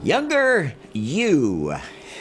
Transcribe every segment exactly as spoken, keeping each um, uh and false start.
Younger you.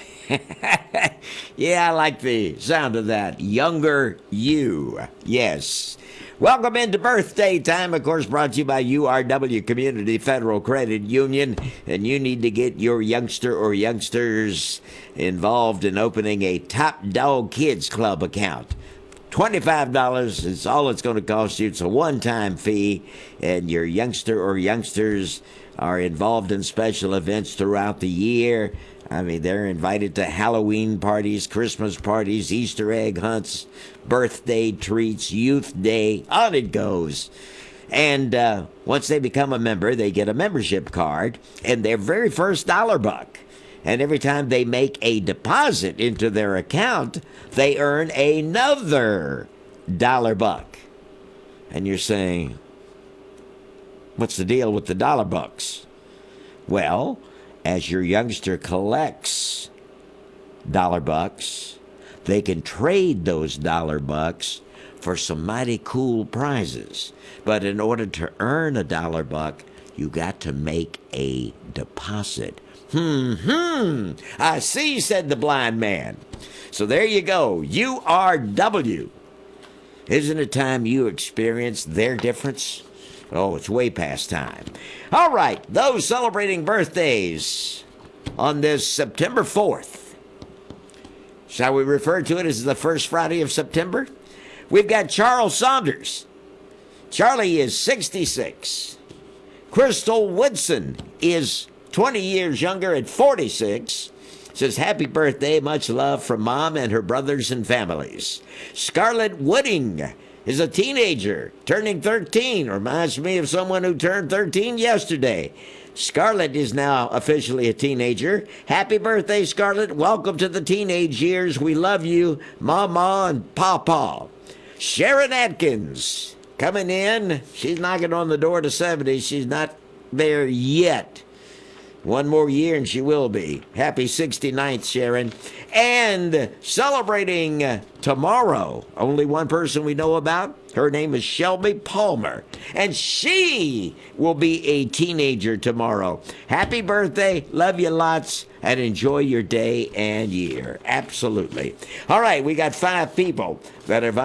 Yeah, I like the sound of that. Younger you. Yes. Welcome into birthday time, of course, brought to you by U R W Community Federal Credit Union. And you need to get your youngster or youngsters involved in opening a Top Dog Kids Club account. twenty-five dollars is all it's going to cost you. It's a one-time fee, and your youngster or youngsters are involved in special events throughout the year. I mean, they're invited to Halloween parties, Christmas parties, Easter egg hunts, birthday treats, youth day, on it goes. And uh, once they become a member, they get a membership card and their very first dollar buck. And every time they make a deposit into their account, they earn another dollar buck. And you're saying, what's the deal with the dollar bucks? Well, as your youngster collects dollar bucks, they can trade those dollar bucks for some mighty cool prizes. But in order to earn a dollar buck, you got to make a deposit. Hmm, hmm. I see, said the blind man. So there you go. U R W. Isn't it time you experienced their difference? Oh, it's way past time. All right, those celebrating birthdays on this September fourth. Shall we refer to it as the first Friday of September? We've got Charles Saunders. Charlie is sixty-six. Crystal Woodson is twenty years younger at forty-six. Says, happy birthday, much love from Mom and her brothers and families. Scarlett Wooding is a teenager, turning thirteen. Reminds me of someone who turned thirteen yesterday. Scarlett is now officially a teenager. Happy birthday, Scarlett. Welcome to the teenage years. We love you, Mama and Papa. Sharon Atkins coming in. She's knocking on the door to seventy. She's not there yet. One more year and she will be. Happy sixty-ninth, Sharon. And celebrating tomorrow, only one person we know about. Her name is Shelby Palmer. And she will be a teenager tomorrow. Happy birthday. Love you lots. And enjoy your day and year. Absolutely. All right, we got five people that have